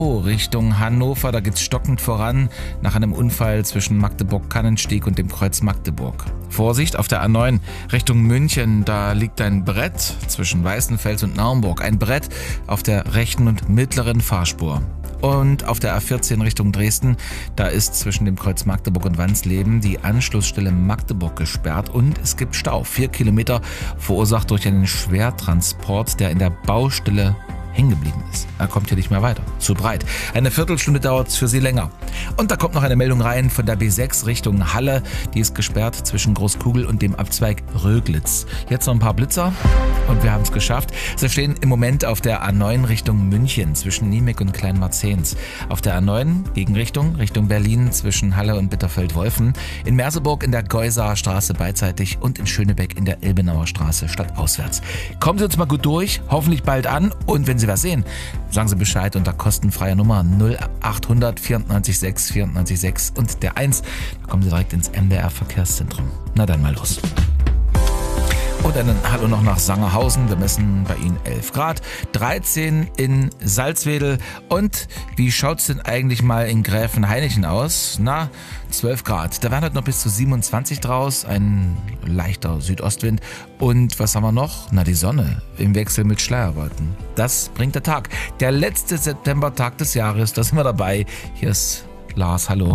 Richtung Hannover, da geht's stockend voran nach einem Unfall zwischen Magdeburg-Kannensteg und dem Kreuz Magdeburg. Vorsicht, auf der A9 Richtung München, da liegt ein Brett zwischen Weißenfels und Naumburg. Ein Brett auf der rechten und mittleren Fahrspur. Und auf der A14 Richtung Dresden, da ist zwischen dem Kreuz Magdeburg und Wansleben die Anschlussstelle Magdeburg gesperrt und es gibt Stau. 4 Kilometer verursacht durch einen Schwertransport, der in der Baustelle hängen geblieben ist. Er kommt hier nicht mehr weiter. Zu breit. Eine Viertelstunde dauert es für Sie länger. Und da kommt noch eine Meldung rein von der B6 Richtung Halle. Die ist gesperrt zwischen Großkugel und dem Abzweig Röglitz. Jetzt noch ein paar Blitzer und wir haben es geschafft. Sie stehen im Moment auf der A9 Richtung München zwischen Niemek und Kleinmarzens. Auf der A9 Gegenrichtung Richtung Berlin zwischen Halle und Bitterfeld-Wolfen. In Merseburg in der Geusaer Straße beidseitig und in Schönebeck in der Ilbenauer Straße stadtauswärts. Kommen Sie uns mal gut durch, hoffentlich bald an und wenn Sie was sehen, sagen Sie Bescheid unter kostenfreier Nummer 0800 94 6 94 6 und der 1. Da kommen Sie direkt ins MDR Verkehrszentrum. Na dann mal los. Und dann hallo noch nach Sangerhausen. Wir messen bei Ihnen 11 Grad, 13 in Salzwedel. Und wie schaut's denn eigentlich mal in Gräfenhainichen aus? Na, 12 Grad. Da werden heute noch bis zu 27 draus, ein leichter Südostwind. Und was haben wir noch? Na, die Sonne im Wechsel mit Schleierwolken. Das bringt der Tag. Der letzte Septembertag des Jahres, da sind wir dabei. Hier ist Lars, hallo.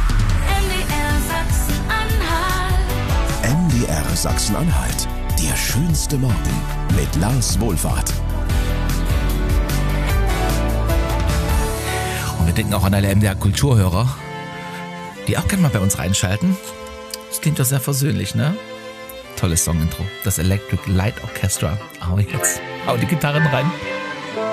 MDR Sachsen-Anhalt. Der schönste Morgen mit Lars Wohlfahrt. Und wir denken auch an alle MDR-Kulturhörer, die auch gerne mal bei uns reinschalten. Das klingt doch sehr versöhnlich, ne? Tolles Song-Intro. Das Electric Light Orchestra. Hau die Gitarren rein.